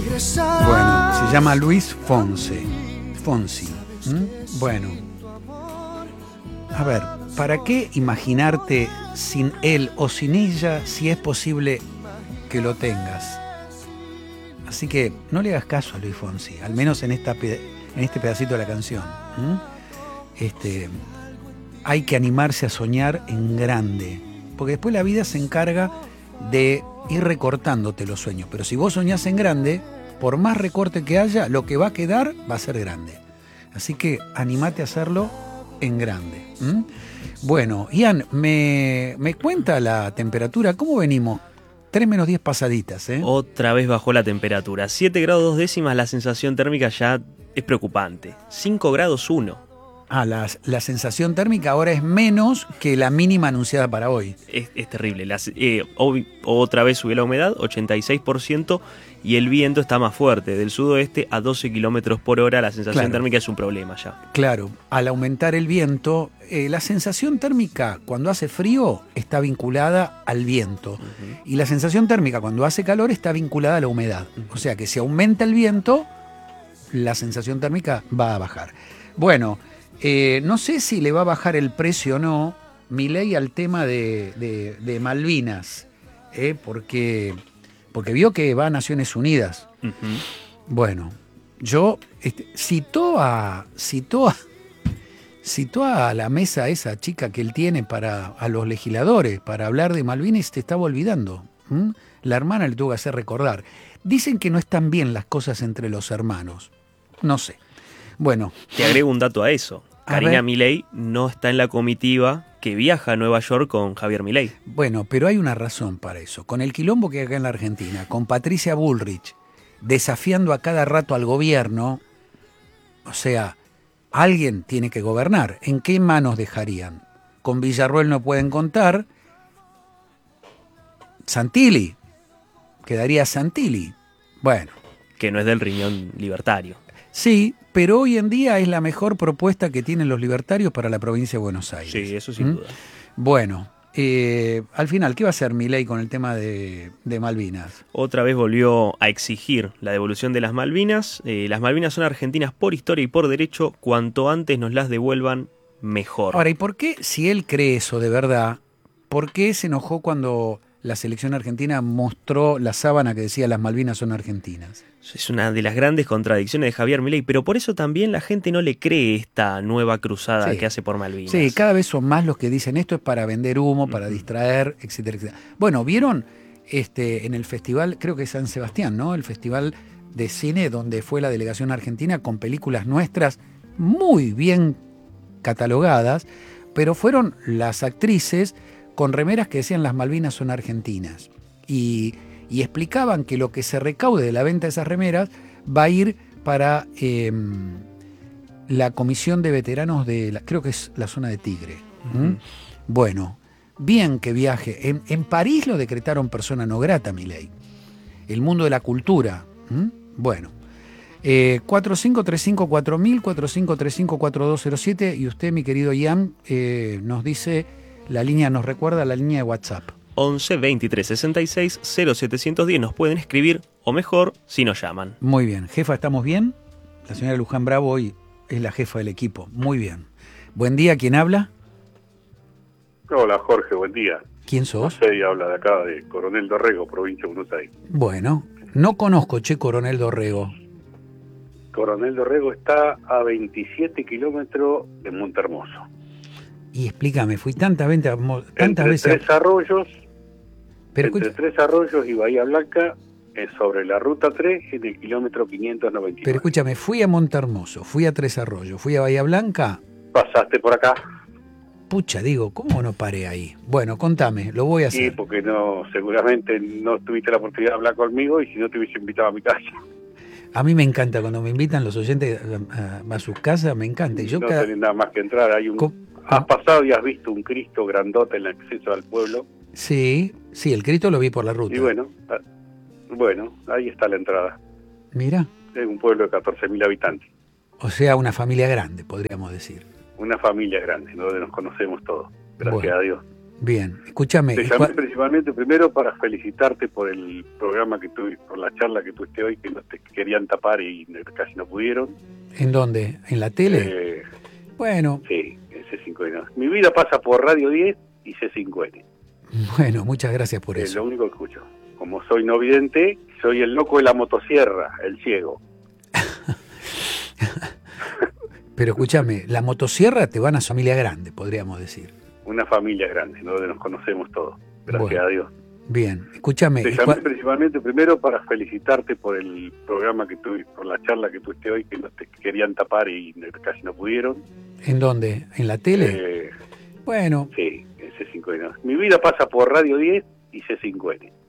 Bueno, se llama Luis Fonsi. Bueno, a ver, ¿para qué imaginarte sin él o sin ella si es posible que lo tengas? Así que no le hagas caso a Luis Fonsi, al menos en este pedacito de la canción. Hay que animarse a soñar en grande, porque después la vida se encarga de ir recortándote los sueños. Pero si vos soñás en grande, por más recorte que haya, lo que va a quedar va a ser grande. Así que animate a hacerlo en grande. Bueno, Ian, me cuenta la temperatura. ¿Cómo venimos? 3 menos 10 pasaditas, ¿eh? Otra vez bajó la temperatura. 7 grados 2 décimas, la sensación térmica ya es preocupante. 5 grados 1. La sensación térmica ahora es menos que la mínima anunciada para hoy. Es terrible. Otra vez subió la humedad, 86%, y el viento está más fuerte. Del sudoeste a 12 kilómetros por hora, la sensación térmica es un problema ya. Claro, al aumentar el viento, la sensación térmica cuando hace frío está vinculada al viento. Y la sensación térmica cuando hace calor está vinculada a la humedad. O sea que si aumenta el viento, la sensación térmica va a bajar. Bueno, no sé si le va a bajar el precio o no Milei al tema de Malvinas, porque vio que va a Naciones Unidas. Bueno, yo citó a la mesa esa chica que él tiene a los legisladores para hablar de Malvinas y te estaba olvidando. La hermana le tuvo que hacer recordar. Dicen que no están bien las cosas entre los hermanos. No sé. Bueno. Te agrego un dato a eso. Karina Milei no está en la comitiva que viaja a Nueva York con Javier Milei. Bueno, pero hay una razón para eso. Con el quilombo que hay acá en la Argentina, con Patricia Bullrich desafiando a cada rato al gobierno, o sea, alguien tiene que gobernar. ¿En qué manos dejarían? Con Villarroel no pueden contar. Santilli. Quedaría Santilli. Bueno. Que no es del riñón libertario. Sí, pero hoy en día es la mejor propuesta que tienen los libertarios para la provincia de Buenos Aires. Sí, eso sin duda. Bueno, al final, ¿qué va a hacer Milei con el tema de Malvinas? Otra vez volvió a exigir la devolución de las Malvinas. Las Malvinas son argentinas por historia y por derecho. Cuanto antes nos las devuelvan, mejor. Ahora, ¿y por qué, si él cree eso de verdad, por qué se enojó cuando la selección argentina mostró la sábana que decía las Malvinas son argentinas? Es una de las grandes contradicciones de Javier Milei, pero por eso también la gente no le cree esta nueva cruzada que hace por Malvinas. Sí, cada vez son más los que dicen esto es para vender humo, para distraer, etcétera, etcétera. Bueno, ¿vieron en el festival, creo que es San Sebastián, ¿no? El festival de cine donde fue la delegación argentina con películas nuestras muy bien catalogadas, pero fueron las actrices con remeras que decían las Malvinas son argentinas. Y explicaban que lo que se recaude de la venta de esas remeras va a ir para la comisión de veteranos creo que es la zona de Tigre. Bueno, bien que viaje. En París lo decretaron persona no grata, Milei. El mundo de la cultura. Bueno. 45354000, 45354207, y usted, mi querido Ian, nos dice, nos recuerda la línea de WhatsApp. 11 23 66 0710. Nos pueden escribir, o mejor, si nos llaman. Muy bien. Jefa, ¿estamos bien? La señora Luján Bravo hoy es la jefa del equipo. Muy bien. Buen día, ¿quién habla? Hola, Jorge, buen día. ¿Quién sos? José habla de acá, de Coronel Dorrego, provincia de Buenos Aires. Bueno, no conozco, Coronel Dorrego. Coronel Dorrego está a 27 kilómetros de Montehermoso. Y explícame, fui tantas veces... Tres arroyos, pero Tres Arroyos y Bahía Blanca, sobre la ruta 3, en el kilómetro 599. Pero escúchame, fui a Montehermoso, fui a Tres Arroyos, fui a Bahía Blanca... ¿Pasaste por acá? Pucha, digo, ¿cómo no paré ahí? Bueno, contame, lo voy a hacer. Sí, porque seguramente no tuviste la oportunidad de hablar conmigo, y si no te hubiese invitado a mi casa. A mí me encanta cuando me invitan los oyentes a sus casas, me encanta. Y yo tenés nada más que entrar, has pasado y has visto un Cristo grandote en el acceso al pueblo. Sí, el Cristo lo vi por la ruta. Y bueno, ahí está la entrada. Mira. Es un pueblo de 14.000 habitantes. O sea, una familia grande, podríamos decir. Una familia grande, donde nos conocemos todos, gracias a Dios. Bien, escúchame. Te llamé principalmente primero para felicitarte por el programa que tuviste, por la charla que tuviste hoy, que no te querían tapar y casi no pudieron. ¿En dónde? ¿En la tele? Bueno. Sí, en C5N. Mi vida pasa por Radio 10 y C5N. Bueno, muchas gracias por eso. Es lo único que escucho. Como soy no vidente, soy el loco de la motosierra, el ciego. Pero escúchame, la motosierra te va a una familia grande, podríamos decir. Una familia grande, donde nos conocemos todos. Gracias a Dios. Bien, escúchame. Te llamé principalmente primero para felicitarte por el programa que tuviste, por la charla que tuviste hoy, que no te querían tapar y casi no pudieron. ¿En dónde? ¿En la tele? Bueno. Sí, en C5N. Mi vida pasa por Radio 10 y C5N.